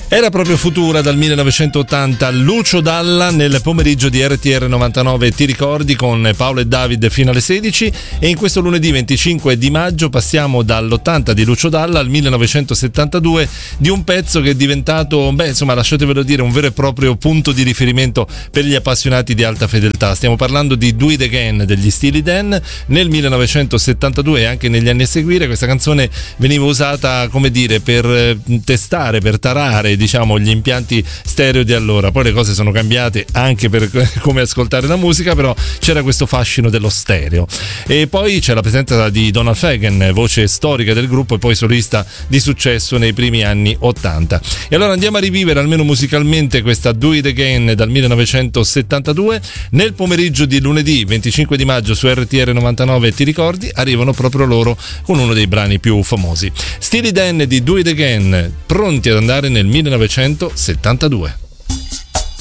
Era proprio futura dal 1980 Lucio Dalla nel pomeriggio di RTR 99 Ti ricordi con Paolo e David fino alle 16, e in questo lunedì 25 di maggio passiamo dall'80 di Lucio Dalla al 1972 di un pezzo che è diventato, lasciatevelo dire, un vero e proprio punto di riferimento per gli appassionati di alta fedeltà. Stiamo parlando di Do It Again degli Steely Dan. Nel 1972 e anche negli anni a seguire questa canzone veniva usata, come dire, per testare, per tarare, diciamo, gli impianti stereo di allora. Poi le cose sono cambiate anche per come ascoltare la musica, però c'era questo fascino dello stereo. E poi c'è la presenza di Donald Fagen, voce storica del gruppo e poi solista di successo nei primi anni 80. E allora andiamo a rivivere almeno musicalmente questa Do It Again dal 1972. Nel pomeriggio di lunedì 25 di maggio su RTR 99 Ti ricordi arrivano proprio loro con uno dei brani più famosi. Steely Dan di Do It Again, pronti ad andare nel 1972.